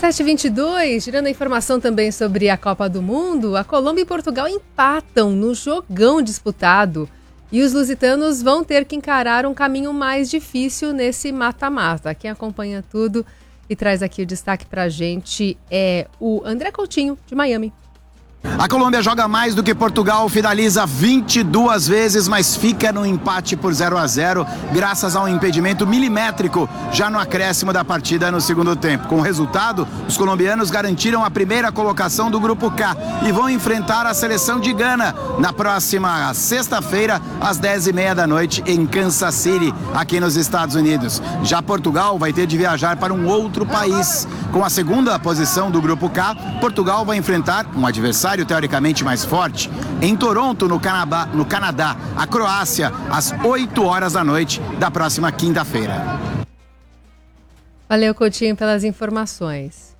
7h22, girando a informação também sobre a Copa do Mundo, a Colômbia e Portugal empatam no jogão disputado e os lusitanos vão ter que encarar um caminho mais difícil nesse mata-mata. Quem acompanha tudo e traz aqui o destaque pra gente é o André Coutinho, de Miami. A Colômbia joga mais do que Portugal, finaliza 22 vezes, mas fica no empate por 0-0, graças a um impedimento milimétrico já no acréscimo da partida no segundo tempo. Com o resultado, os colombianos garantiram a primeira colocação do Grupo K e vão enfrentar a seleção de Gana na próxima sexta-feira, às 10h30 da noite, em Kansas City, aqui nos Estados Unidos. Já Portugal vai ter de viajar para um outro país. Com a segunda posição do Grupo K, Portugal vai enfrentar um adversário teoricamente mais forte em Toronto, no Canadá, a Croácia, às 8h da noite da próxima quinta-feira. Valeu, Coutinho, pelas informações.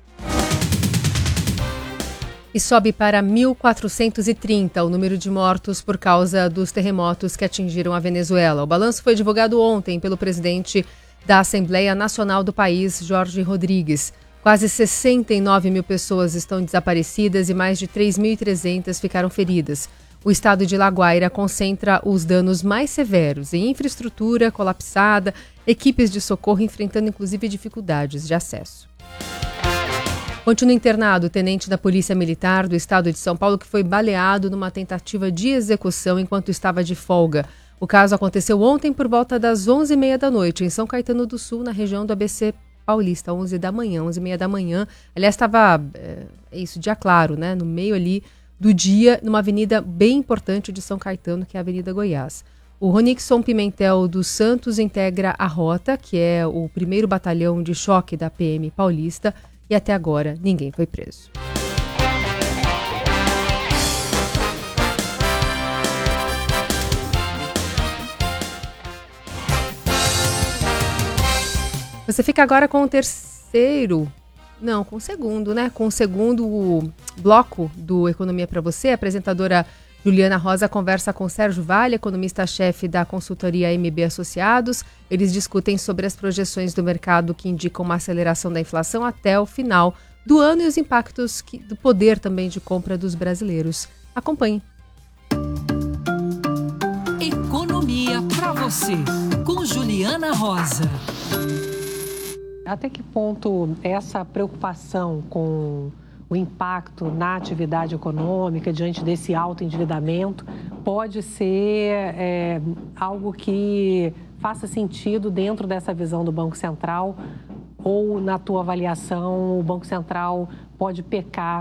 E sobe para 1.430 o número de mortos por causa dos terremotos que atingiram a Venezuela. O balanço foi divulgado ontem pelo presidente da Assembleia Nacional do país, Jorge Rodrigues. Quase 69 mil pessoas estão desaparecidas e mais de 3.300 ficaram feridas. O estado de La Guaira concentra os danos mais severos em infraestrutura colapsada, equipes de socorro enfrentando inclusive dificuldades de acesso. Continua internado o tenente da Polícia Militar do estado de São Paulo que foi baleado numa tentativa de execução enquanto estava de folga. O caso aconteceu ontem por volta das 11h30 da noite em São Caetano do Sul, na região do ABC Paulista, 11h30 da manhã. Aliás, estava, dia claro, né? No meio ali do dia, numa avenida bem importante de São Caetano, que é a Avenida Goiás. O Ronixon Pimentel dos Santos integra a Rota, que é o primeiro batalhão de choque da PM Paulista, e até agora ninguém foi preso. Você fica agora com o segundo bloco do Economia para Você. A apresentadora Juliana Rosa conversa com Sérgio Vale, economista-chefe da consultoria MB Associados. Eles discutem sobre as projeções do mercado que indicam uma aceleração da inflação até o final do ano e os impactos do poder também de compra dos brasileiros. Acompanhe. Economia para Você, com Juliana Rosa. Até que ponto essa preocupação com o impacto na atividade econômica diante desse alto endividamento pode ser algo que faça sentido dentro dessa visão do Banco Central? Ou, na tua avaliação, o Banco Central pode pecar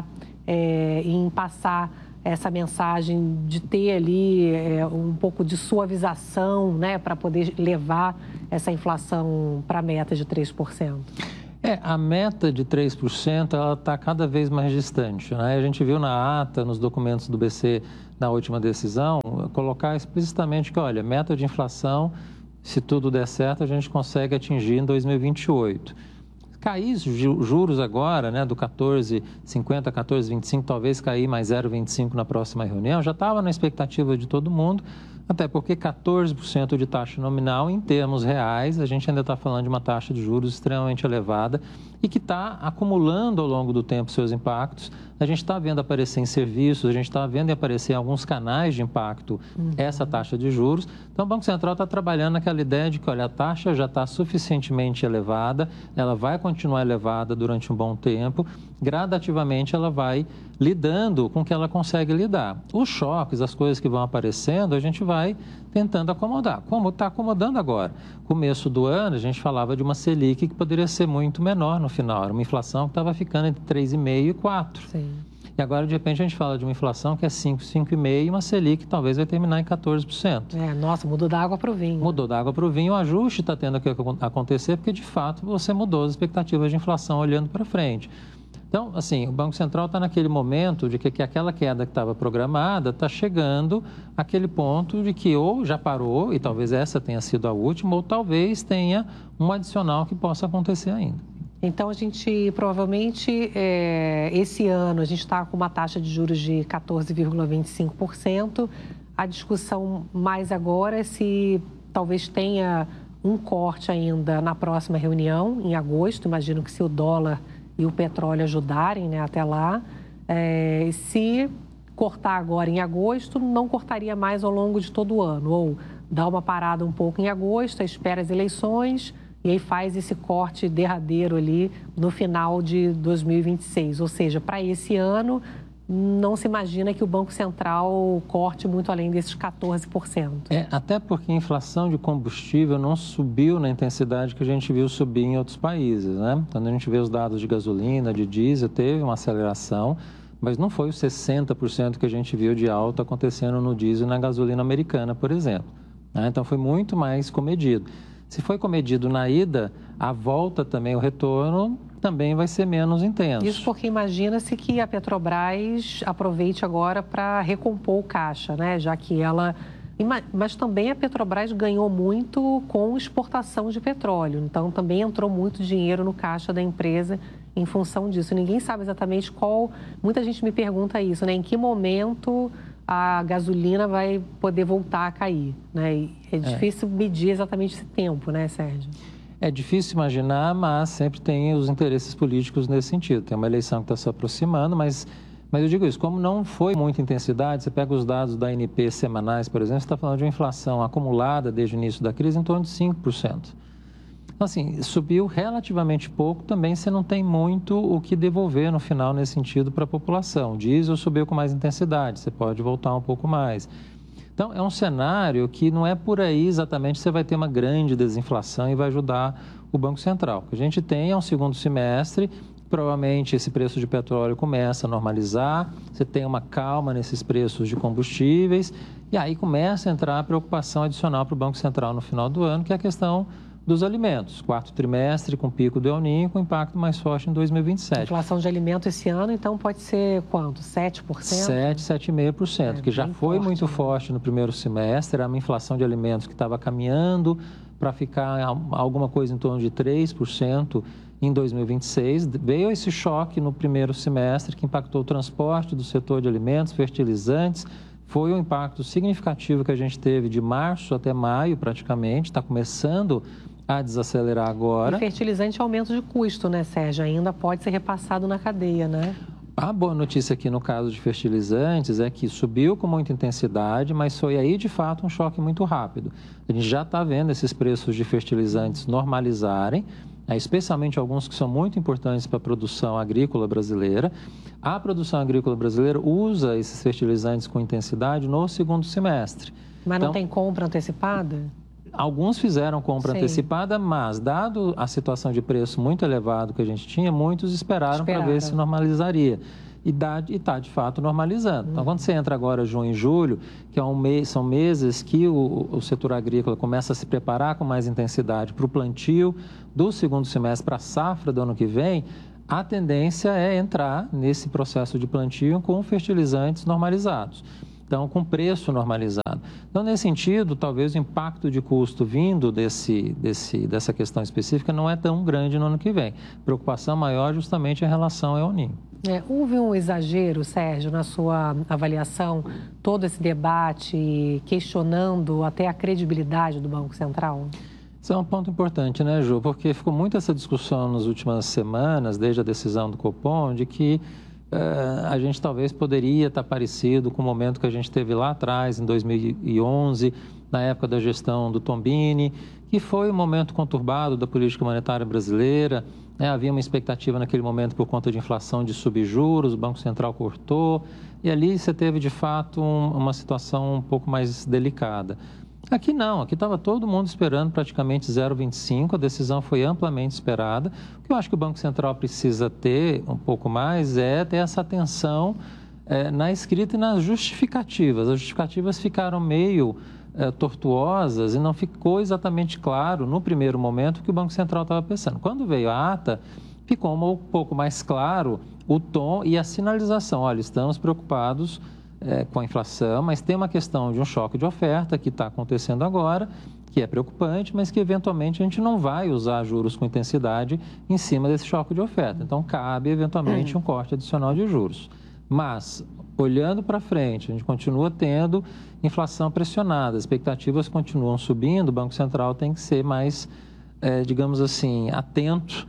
em passar essa mensagem de ter ali um pouco de suavização, né, para poder levar essa inflação para a meta de 3%? A meta de 3% ela está cada vez mais distante, né? A gente viu na ata, nos documentos do BC, na última decisão, colocar explicitamente que, olha, meta de inflação, se tudo der certo, a gente consegue atingir em 2028. Cair os juros agora, né, do 14,50 a 14,25, talvez cair mais 0,25 na próxima reunião, já estava na expectativa de todo mundo, até porque 14% de taxa nominal, em termos reais, a gente ainda está falando de uma taxa de juros extremamente elevada e que está acumulando ao longo do tempo seus impactos. A gente está vendo aparecer em serviços, a gente está vendo aparecer em alguns canais de impacto essa taxa de juros. Então, o Banco Central está trabalhando naquela ideia de que, olha, a taxa já está suficientemente elevada, ela vai continuar elevada durante um bom tempo, gradativamente ela vai lidando com o que ela consegue lidar. Os choques, as coisas que vão aparecendo, a gente vai tentando acomodar, como está acomodando agora. Começo do ano, a gente falava de uma Selic que poderia ser muito menor no final, era uma inflação que estava ficando entre 3,5% e 4%. Sim. E agora, de repente, a gente fala de uma inflação que é 5, 5,5% e uma Selic que talvez vai terminar em 14%. Nossa, mudou da água para o vinho. Mudou da água para o vinho, o ajuste está tendo que acontecer porque, de fato, você mudou as expectativas de inflação olhando para frente. Então, assim, o Banco Central está naquele momento de que aquela queda que estava programada está chegando àquele ponto de que ou já parou, e talvez essa tenha sido a última, ou talvez tenha um adicional que possa acontecer ainda. Então, a gente provavelmente, esse ano, a gente está com uma taxa de juros de 14,25%. A discussão mais agora é se talvez tenha um corte ainda na próxima reunião, em agosto. Imagino que se o dólar e o petróleo ajudarem, né, até lá. Se cortar agora em agosto, não cortaria mais ao longo de todo o ano, ou dá uma parada um pouco em agosto, espera as eleições e aí faz esse corte derradeiro ali no final de 2026. Ou seja, para esse ano, não se imagina que o Banco Central corte muito além desses 14%. Até porque a inflação de combustível não subiu na intensidade que a gente viu subir em outros países, né? Quando a gente vê os dados de gasolina, de diesel, teve uma aceleração, mas não foi os 60% que a gente viu de alta acontecendo no diesel e na gasolina americana, por exemplo. Então, foi muito mais comedido. Se foi comedido na ida, a volta também, o retorno, também vai ser menos intenso. Isso porque imagina-se que a Petrobras aproveite agora para recompor o caixa, né? Já que ela... Mas também a Petrobras ganhou muito com exportação de petróleo. Então, também entrou muito dinheiro no caixa da empresa em função disso. Ninguém sabe exatamente qual... Muita gente me pergunta isso, né? Em que momento a gasolina vai poder voltar a cair, né? E é difícil medir exatamente esse tempo, né, Sérgio? É difícil imaginar, mas sempre tem os interesses políticos nesse sentido. Tem uma eleição que está se aproximando, mas eu digo isso, como não foi muita intensidade, você pega os dados da ANP semanais, por exemplo, você está falando de uma inflação acumulada desde o início da crise em torno de 5%. Então, assim, subiu relativamente pouco, também você não tem muito o que devolver no final nesse sentido para a população. O diesel subiu com mais intensidade, você pode voltar um pouco mais. Então, é um cenário que não é por aí exatamente você vai ter uma grande desinflação e vai ajudar o Banco Central. O que a gente tem é um segundo semestre, provavelmente esse preço de petróleo começa a normalizar, você tem uma calma nesses preços de combustíveis, e aí começa a entrar a preocupação adicional para o Banco Central no final do ano, que é a questão dos alimentos. Quarto trimestre com pico do El Niño, com impacto mais forte em 2027. A inflação de alimentos esse ano, então, pode ser quanto? 7%? 7,5%, que já foi forte, muito forte no primeiro semestre. Era uma inflação de alimentos que estava caminhando para ficar alguma coisa em torno de 3% em 2026. Veio esse choque no primeiro semestre que impactou o transporte do setor de alimentos, fertilizantes. Foi um impacto significativo que a gente teve de março até maio, praticamente. Está começando a desacelerar agora. E fertilizante é aumento de custo, né, Sérgio? Ainda pode ser repassado na cadeia, né? A boa notícia aqui no caso de fertilizantes é que subiu com muita intensidade, mas foi aí de fato um choque muito rápido. A gente já está vendo esses preços de fertilizantes normalizarem, especialmente alguns que são muito importantes para a produção agrícola brasileira. A produção agrícola brasileira usa esses fertilizantes com intensidade no segundo semestre. Mas não tem compra antecipada? Alguns fizeram compra antecipada, mas dado a situação de preço muito elevado que a gente tinha, muitos esperaram para ver se normalizaria. E está, de fato, normalizando. Então, quando você entra agora, junho e julho, que são meses que o setor agrícola começa a se preparar com mais intensidade para o plantio do segundo semestre, para a safra do ano que vem, a tendência é entrar nesse processo de plantio com fertilizantes normalizados. Então, com preço normalizado. Então, nesse sentido, talvez o impacto de custo vindo dessa questão específica não é tão grande no ano que vem. Preocupação maior justamente em relação ao El Niño. Houve um exagero, Sérgio, na sua avaliação, todo esse debate questionando até a credibilidade do Banco Central? Isso é um ponto importante, né, Ju? Porque ficou muito essa discussão nas últimas semanas, desde a decisão do Copom, de que a gente talvez poderia estar parecido com o momento que a gente teve lá atrás, em 2011, na época da gestão do Tombini, que foi um momento conturbado da política monetária brasileira. Havia uma expectativa naquele momento por conta de inflação de subjuros, o Banco Central cortou, e ali você teve de fato uma situação um pouco mais delicada. Aqui não, aqui estava todo mundo esperando praticamente 0,25, a decisão foi amplamente esperada. O que eu acho que o Banco Central precisa ter um pouco mais é ter essa atenção na escrita e nas justificativas. As justificativas ficaram meio tortuosas e não ficou exatamente claro no primeiro momento o que o Banco Central estava pensando. Quando veio a ata, ficou um pouco mais claro o tom e a sinalização. Olha, estamos preocupados com a inflação, mas tem uma questão de um choque de oferta que está acontecendo agora, que é preocupante, mas que eventualmente a gente não vai usar juros com intensidade em cima desse choque de oferta. Então, cabe eventualmente um corte adicional de juros. Mas, olhando para frente, a gente continua tendo inflação pressionada, as expectativas continuam subindo, o Banco Central tem que ser mais, digamos assim, atento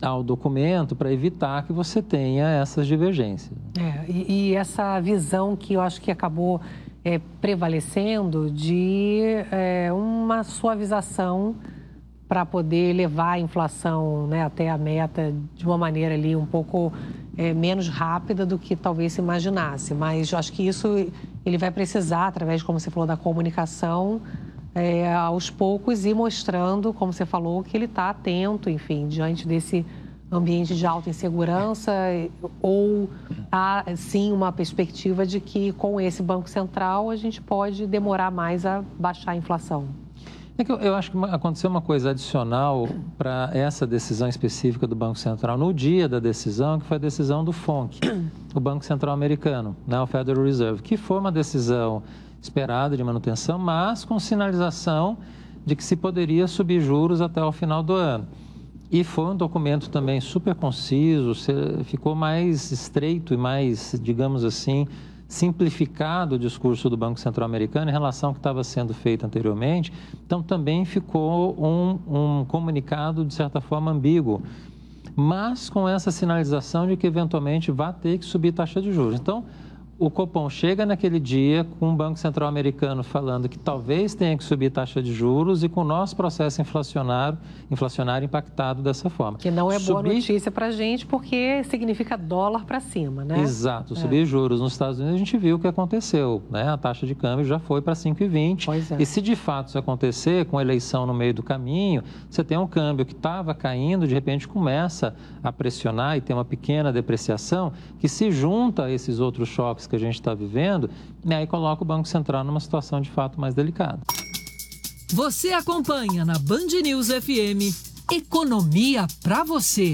ao documento para evitar que você tenha essas divergências. E essa visão que eu acho que acabou prevalecendo de uma suavização para poder levar a inflação, né, até a meta de uma maneira ali um pouco menos rápida do que talvez se imaginasse. Mas eu acho que isso ele vai precisar, através, como você falou, da comunicação, aos poucos ir mostrando, como você falou, que ele está atento, enfim, diante desse ambiente de alta insegurança, ou há, sim, uma perspectiva de que com esse Banco Central a gente pode demorar mais a baixar a inflação. Eu acho que aconteceu uma coisa adicional para essa decisão específica do Banco Central no dia da decisão, que foi a decisão do FONC, o Banco Central Americano, né, o Federal Reserve, que foi uma decisão esperada de manutenção, mas com sinalização de que se poderia subir juros até o final do ano. E foi um documento também super conciso, ficou mais estreito e mais, digamos assim, simplificado o discurso do Banco Central Americano em relação ao que estava sendo feito anteriormente. Então, também ficou um comunicado, de certa forma, ambíguo, mas com essa sinalização de que, eventualmente, vai ter que subir taxa de juros. Então, o Copom chega naquele dia com o Banco Central Americano falando que talvez tenha que subir taxa de juros e com o nosso processo inflacionário impactado dessa forma. Que não é boa notícia para a gente, porque significa dólar para cima, né? Exato. Subir juros nos Estados Unidos, a gente viu o que aconteceu, né? A taxa de câmbio já foi para 5,20. Pois é. E se de fato isso acontecer, com a eleição no meio do caminho, você tem um câmbio que estava caindo, de repente começa a pressionar e tem uma pequena depreciação, que se junta a esses outros choques que a gente está vivendo, e aí coloca o Banco Central numa situação de fato mais delicada. Você acompanha na Band News FM Economia para você.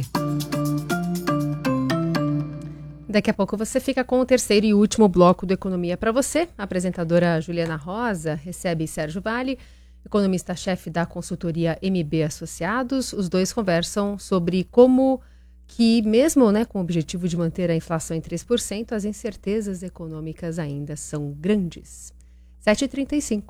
Daqui a pouco você fica com o terceiro e último bloco do Economia para você. A apresentadora Juliana Rosa recebe Sérgio Vale, economista-chefe da consultoria MB Associados. Os dois conversam sobre como que mesmo, né, com o objetivo de manter a inflação em 3%, as incertezas econômicas ainda são grandes. 7h35.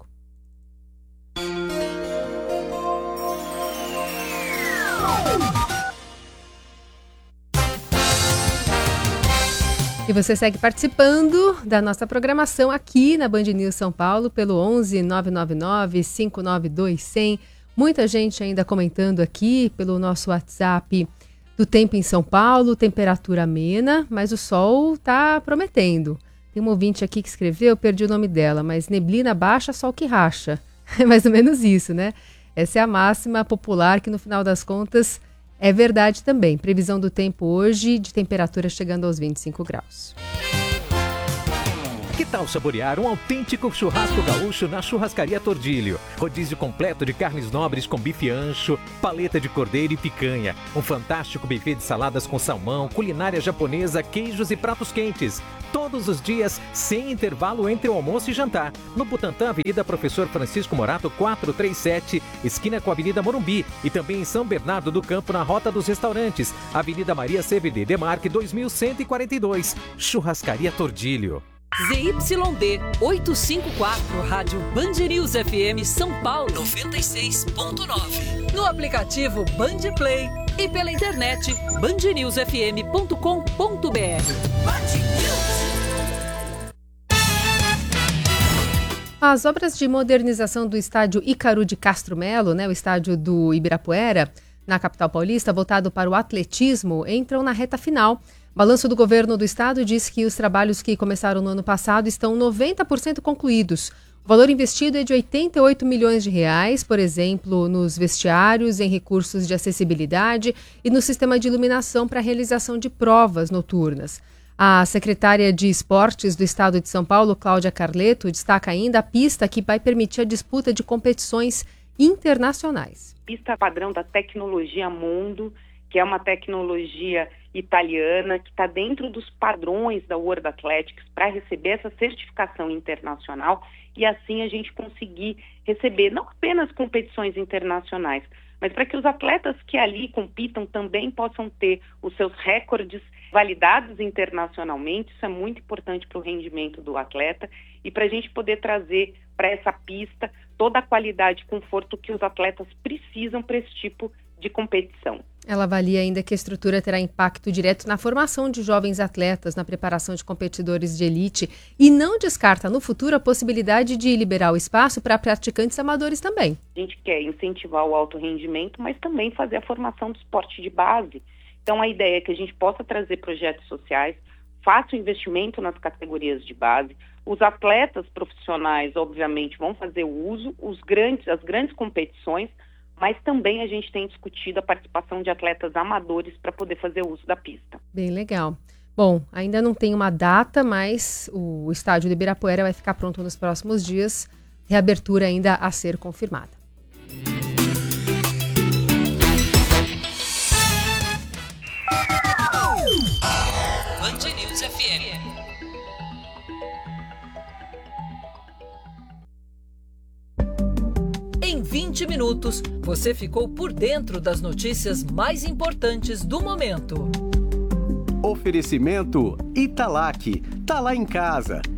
E você segue participando da nossa programação aqui na Band News São Paulo pelo 11 999 592 100. Muita gente ainda comentando aqui pelo nosso WhatsApp do tempo em São Paulo, temperatura amena, mas o sol está prometendo. Tem um ouvinte aqui que escreveu, eu perdi o nome dela, mas neblina baixa, sol que racha. É mais ou menos isso, né? Essa é a máxima popular que no final das contas é verdade também. Previsão do tempo hoje de temperatura chegando aos 25 graus. Que tal saborear um autêntico churrasco gaúcho na Churrascaria Tordilho? Rodízio completo de carnes nobres com bife ancho, paleta de cordeiro e picanha. Um fantástico buffet de saladas com salmão, culinária japonesa, queijos e pratos quentes. Todos os dias, sem intervalo entre o almoço e jantar. No Butantã, Avenida Professor Francisco Morato, 437, esquina com a Avenida Morumbi. E também em São Bernardo do Campo, na Rota dos Restaurantes, Avenida Maria CVD Demarque 2142. Churrascaria Tordilho. ZYD 854, Rádio Band News FM São Paulo 96.9. No aplicativo Band Play e pela internet bandnewsfm.com.br. As obras de modernização do estádio Ícaro de Castro Melo, né, o estádio do Ibirapuera, na capital paulista, voltado para o atletismo, entram na reta final. O balanço do governo do estado diz que os trabalhos que começaram no ano passado estão 90% concluídos. O valor investido é de 88 milhões de reais, por exemplo, nos vestiários, em recursos de acessibilidade e no sistema de iluminação para a realização de provas noturnas. A secretária de Esportes do Estado de São Paulo, Cláudia Carleto, destaca ainda a pista que vai permitir a disputa de competições internacionais. Pista padrão da tecnologia Mundo, que é uma tecnologia italiana, que está dentro dos padrões da World Athletics para receber essa certificação internacional e assim a gente conseguir receber não apenas competições internacionais, mas para que os atletas que ali compitam também possam ter os seus recordes validados internacionalmente. Isso é muito importante para o rendimento do atleta e para a gente poder trazer para essa pista toda a qualidade e conforto que os atletas precisam para esse tipo de competição. Ela avalia ainda que a estrutura terá impacto direto na formação de jovens atletas, na preparação de competidores de elite e não descarta no futuro a possibilidade de liberar o espaço para praticantes amadores também. A gente quer incentivar o alto rendimento, mas também fazer a formação do esporte de base. Então a ideia é que a gente possa trazer projetos sociais, faça o investimento nas categorias de base. Os atletas profissionais, obviamente, vão fazer o uso, as grandes competições, mas também a gente tem discutido a participação de atletas amadores para poder fazer o uso da pista. Bem legal. Bom, ainda não tem uma data, mas o estádio do Ibirapuera vai ficar pronto nos próximos dias. Reabertura ainda a ser confirmada. Band News FM. Em 20 minutos, você ficou por dentro das notícias mais importantes do momento. Oferecimento Italac. Tá lá em casa.